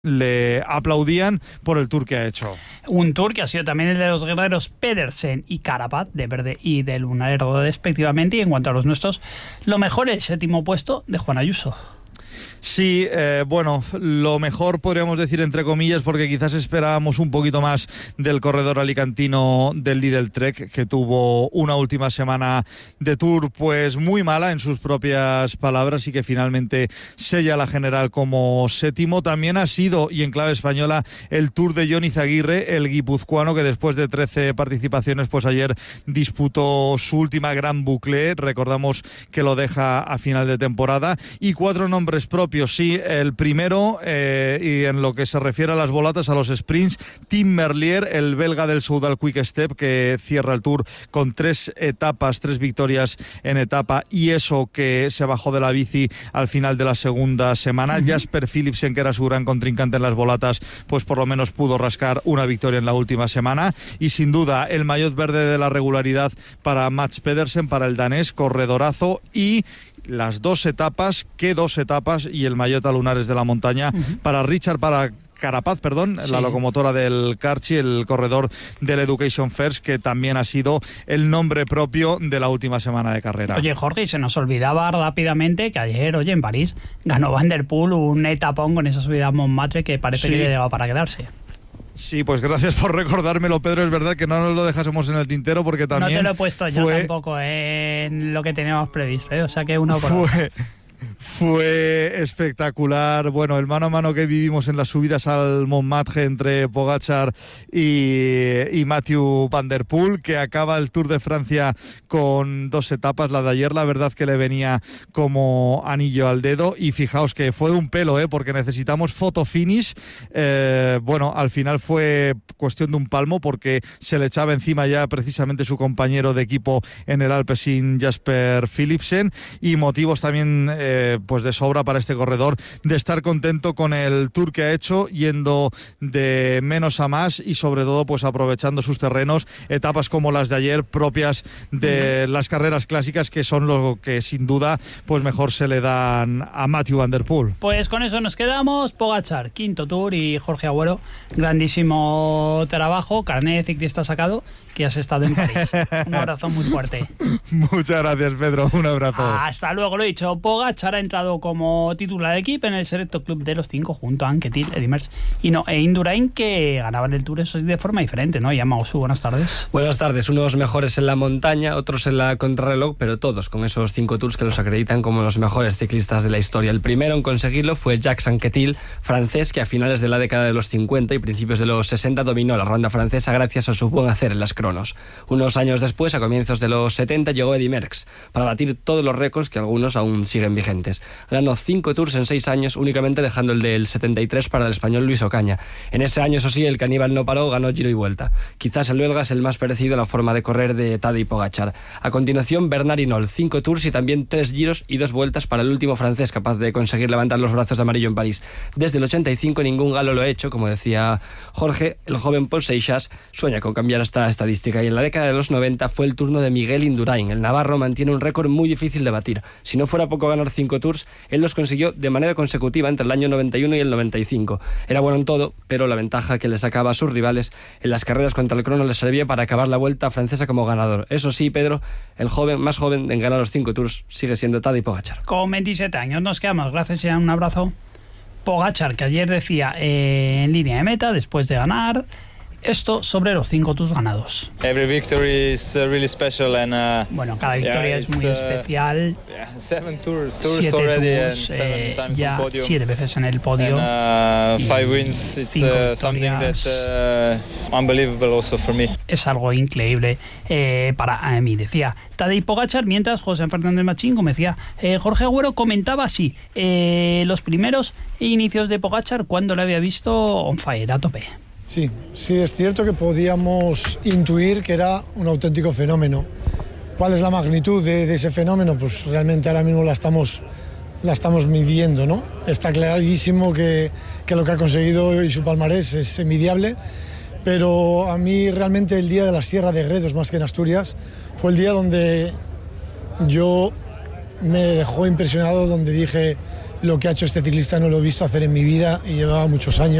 le aplaudían por el tour que ha hecho. Un tour que ha sido también el de los guerreros Pedersen y Carapaz, de verde y de lunar respectivamente. Y en cuanto a los nuestros, lo mejor el 7º puesto de Juan Ayuso. Sí, bueno, lo mejor podríamos decir entre comillas, porque quizás esperábamos un poquito más del corredor alicantino del Lidl Trek, que tuvo una última semana de Tour pues muy mala en sus propias palabras y que finalmente sella la general como 7º. También ha sido, y en clave española, el Tour de Jon Izaguirre, el guipuzcoano, que después de 13 participaciones pues ayer disputó su última gran boucle. Recordamos que lo deja a final de temporada. Y 4 nombres propios. Sí, el primero, y en lo que se refiere a las volatas, a los sprints, Tim Merlier, el belga del Soudal Quick Step, que cierra el Tour con 3 victorias en etapa, y eso que se bajó de la bici al final de la segunda semana. Jasper Philipsen, que era su gran contrincante en las volatas, pues por lo menos pudo rascar una victoria en la última semana. Y sin duda el maillot verde de la regularidad para Mats Pedersen, para el danés, corredorazo. Y las 2 etapas, y el maillot a lunares de la montaña para Carapaz, sí, la locomotora del Carchi, el corredor del Education First, que también ha sido el nombre propio de la última semana de carrera. Oye, Jorge, se nos olvidaba rápidamente que ayer, en París, ganó Van der Poel un etapón con esa subida a Montmartre que parece que llegaba para quedarse. Sí, pues gracias por recordármelo, Pedro. Es verdad que no nos lo dejásemos en el tintero, porque también... No te lo he puesto yo tampoco en lo que teníamos previsto, O sea que uno por otro. Fue espectacular. Bueno, el mano a mano que vivimos en las subidas al Montmartre entre Pogačar y Mathieu Van der Poel, que acaba el Tour de Francia con 2 etapas. La de ayer, la verdad que le venía como anillo al dedo. Y fijaos que fue de un pelo, porque necesitamos photo finish. Bueno, al final fue cuestión de un palmo, porque se le echaba encima ya precisamente su compañero de equipo en el Alpecin, Jasper Philipsen. Y motivos también pues de sobra para este corredor de estar contento con el Tour que ha hecho, yendo de menos a más y sobre todo pues aprovechando sus terrenos, etapas como las de ayer, propias de las carreras clásicas, que son lo que sin duda pues mejor se le dan a Mathieu Van der Poel. Pues con eso nos quedamos. Pogačar, 5º Tour, y Jorge Agüero, grandísimo trabajo, carnet de ciclista sacado, que has estado en París. Un abrazo muy fuerte. Muchas gracias, Pedro, un abrazo. Hasta luego. Lo he dicho, Pogačar ha entrado como titular de equipo en el selecto club de los 5 junto a Anquetil, Eddy Merckx e Indurain, que ganaban el Tour, eso sí, de forma diferente, ¿no? Yamaosu, buenas tardes. Buenas tardes, unos mejores en la montaña, otros en la contrarreloj, pero todos con esos 5 Tours que los acreditan como los mejores ciclistas de la historia. El primero en conseguirlo fue Jacques Anquetil, francés, que a finales de la década de los 50 y principios de los 60 dominó la ronda francesa gracias a su buen hacer en las cronos. Unos años después, a comienzos de los 70, llegó Eddy Merckx para batir todos los récords, que algunos aún siguen vigentes. Ganó 5 Tours en 6 años, únicamente dejando el del 73 para el español Luis Ocaña. En ese año, eso sí, el caníbal no paró, ganó Giro y Vuelta. Quizás el belga es el más parecido a la forma de correr de Tadej Pogačar. A continuación, Bernard Hinault, 5 Tours y también 3 Giros y 2 Vueltas para el último francés capaz de conseguir levantar los brazos de amarillo en París. Desde el 85 ningún galo lo ha hecho, como decía Jorge. El joven Paul Seixas sueña con cambiar esta estadística, y en la década de los 90 fue el turno de Miguel Indurain. El navarro mantiene un récord muy difícil de batir. Si no fuera poco ganar 5 Tours, él los consiguió de manera consecutiva entre el año 91 y el 95. Era bueno en todo, pero la ventaja que le sacaba a sus rivales en las carreras contra el crono le servía para acabar la Vuelta francesa como ganador. Eso sí, Pedro, el más joven en ganar los 5 Tours sigue siendo Tadej Pogačar. Con 27 años nos quedamos. Gracias, ya un abrazo. Pogačar, que ayer decía en línea de meta, después de ganar, esto sobre los 5 Tours ganados. Every victory is really special and bueno, cada victoria es muy especial. 7 tours 7 already tours, and 7 times ya on podium. 7 veces en el podio. 5 wins, it's something that unbelievable also for me. Es algo increíble para mí, decía Tadej Pogačar, mientras José Fernández Machín, como decía Jorge Agüero, comentaba así los primeros inicios de Pogačar cuando lo había visto on fire, a tope. Sí, es cierto que podíamos intuir que era un auténtico fenómeno. ¿Cuál es la magnitud de ese fenómeno? Pues realmente ahora mismo la estamos midiendo, ¿no? Está clarísimo que lo que ha conseguido y su palmarés es envidiable, pero a mí realmente el día de la Sierra de Gredos, más que en Asturias, fue el día donde yo me dejó impresionado, donde dije, lo que ha hecho este ciclista no lo he visto hacer en mi vida y llevaba muchos años.